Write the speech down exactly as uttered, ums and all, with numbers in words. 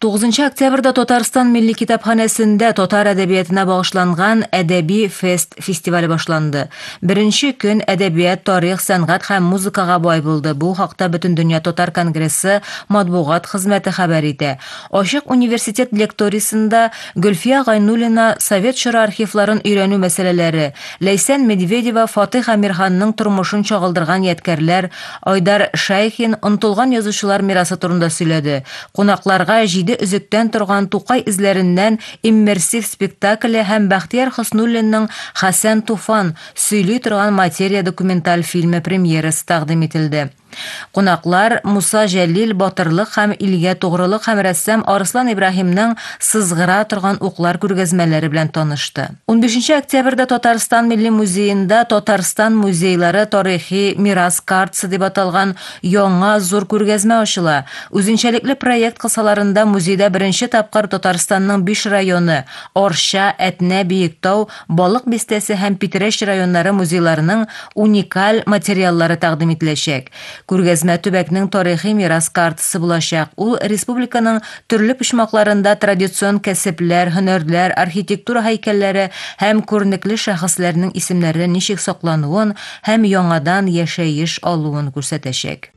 тугызынчы октябрда Татарстан Милли китапханәсендә татар әдәбиятына багышланган әдәби фест фестивале башланды. Беренче көн әдәбият, тарих, сәнгать һәм музыкага бай булды. Бу хакта Бөтендөнья татар конгрессы матбугат хезмәте хәбәр итә. Ачык университет лекториясендә Гөлфия Гайнуллина Совет чоры архивларын өйрәнү мәсьәләләре, Ләйсән Медведева Фатих Амирханның тормышын чагылдырган ядкәрләр, Айдар Шайхин онытылган язучылар мирасы турында сөйләде. Кунакларга җиде үзектән торган Тукай эзләреннән иммерсив спектакле һәм Бәхтияр Хөснуллинның Хәсән Туфан сөйли торган материя документаль фильмы премьерасы тәкъдим ителде. Кунаклар Муса Җәлил батырлык һәм илгә тугрылык һәм рәссам Арслан Ибраһимның сызгыра торган уклар күргәзмәләре белән танышты. унбишенче октябрьдә Татарстан Милли музеенда Татарстан музейлары тарихи мирас картасы дип аталган яңа зур күргәзмә ачыла. Үзенчәлекле проект кысаларында музейда беренче тапкыр Татарстанның биш районы Орша, Әтнә, Биектау, Балык бистәсе һәм Питрәч районнары музейларының уникаль материаллары тәкъдим ителәчәк. Күргәзмә төбәкнең тарихи мирас картасы булачак. Ул республиканың төрле почмакларында традицион кәсепләр, һөнәрләр, архитектура һәйкәлләре һәм күренекле шәхесләрнең исемнәре ничек саклануын һәм яңадан яшәеш алуын күрсәтәчәк.